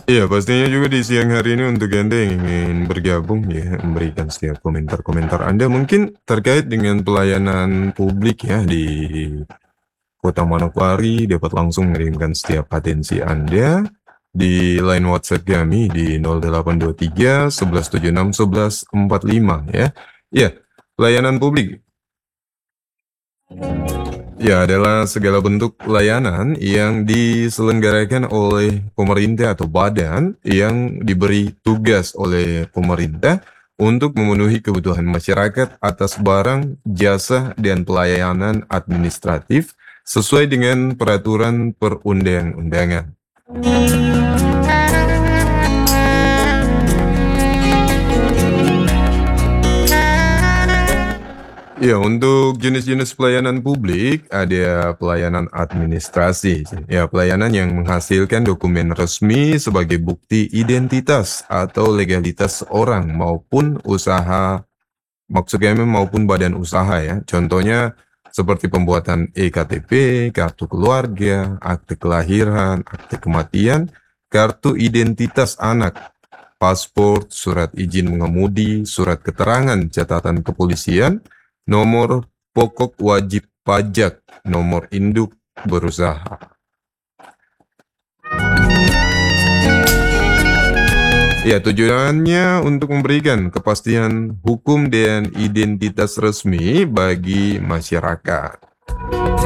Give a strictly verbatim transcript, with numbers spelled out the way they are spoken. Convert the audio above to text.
Iya, pastinya juga di siang hari ini untuk Anda yang ingin bergabung ya, memberikan setiap komentar-komentar Anda mungkin terkait dengan pelayanan publik ya di Kota Manokwari, dapat langsung mengirimkan setiap atensi Anda di line WhatsApp kami di nol delapan dua tiga satu satu tujuh enam satu satu empat lima ya. Ya, pelayanan publik ya adalah segala bentuk layanan yang diselenggarakan oleh pemerintah atau badan yang diberi tugas oleh pemerintah untuk memenuhi kebutuhan masyarakat atas barang, jasa, dan pelayanan administratif sesuai dengan peraturan perundang-undangan. Ya, untuk jenis-jenis pelayanan publik ada pelayanan administrasi. Ya, pelayanan yang menghasilkan dokumen resmi sebagai bukti identitas atau legalitas orang maupun usaha, maksudnya maupun badan usaha ya. Contohnya seperti pembuatan e K T P, kartu keluarga, akte kelahiran, akte kematian, kartu identitas anak, paspor, surat izin mengemudi, surat keterangan catatan kepolisian, nomor pokok wajib pajak, nomor induk berusaha. Ya, tujuannya untuk memberikan kepastian hukum dan identitas resmi bagi masyarakat.